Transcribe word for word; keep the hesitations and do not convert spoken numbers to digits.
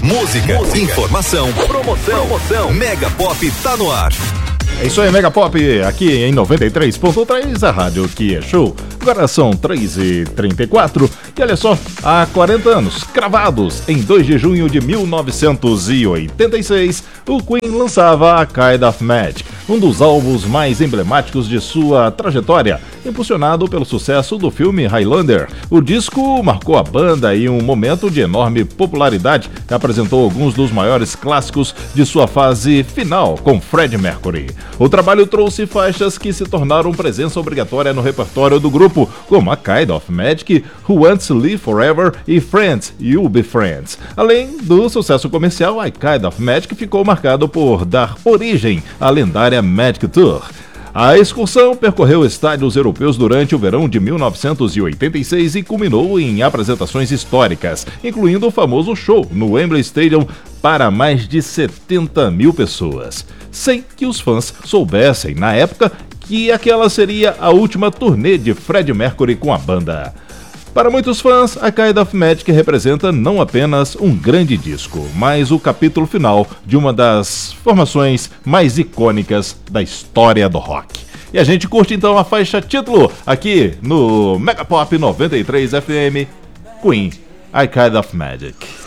Música, Música, informação, promoção, promoção. Mega Pop tá no ar. É isso aí, Mega Pop, aqui em noventa e três ponto três, a rádio que é show. Agora são três e trinta e quatro e olha só, há quarenta anos, cravados, em dois de junho de mil novecentos e oitenta e seis, o Queen lançava A Kind of Magic, um dos álbuns mais emblemáticos de sua trajetória, impulsionado pelo sucesso do filme Highlander. O disco marcou a banda em um momento de enorme popularidade e apresentou alguns dos maiores clássicos de sua fase final, com Freddie Mercury. O trabalho trouxe faixas que se tornaram presença obrigatória no repertório do grupo, como A Kind of Magic, Who Wants to Live Forever e Friends, You'll Be Friends. Além do sucesso comercial, A Kind of Magic ficou marcado por dar origem à lendária Magic Tour. A excursão percorreu estádios europeus durante o verão de mil novecentos e oitenta e seis e culminou em apresentações históricas, incluindo o famoso show no Wembley Stadium para mais de setenta mil pessoas, sem que os fãs soubessem, na época, que aquela seria a última turnê de Freddie Mercury com a banda. Para muitos fãs, A Kind of Magic representa não apenas um grande disco, mas o capítulo final de uma das formações mais icônicas da história do rock. E a gente curte então a faixa título aqui no Mega Pop noventa e três F M, Queen, A Kind of Magic.